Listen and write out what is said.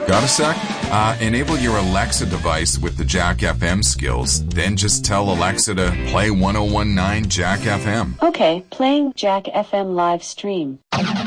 Got a sec? Enable your Alexa device with the Jack FM skills. Then just tell Alexa to play 1019 Jack FM. Okay, playing Jack FM live stream.